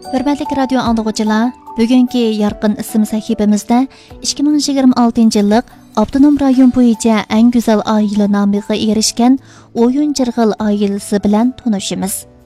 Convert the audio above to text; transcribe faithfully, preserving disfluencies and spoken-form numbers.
Hürmetli radyo anlıqçılar, bugünkü yarqın isim sahibimizde ikki ming yigirma oltinchi yıllık Avtonom rayon bo'yicha eng go'zal oila nomiga erishgan O'yin Jirg'il oilasi bilan tanishamiz.